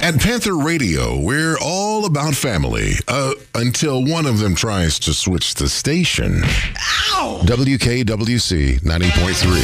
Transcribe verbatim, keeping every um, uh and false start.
At Panther Radio, we're all about family. Uh, until one of them tries to switch the station. Ow! W K W C ninety point three.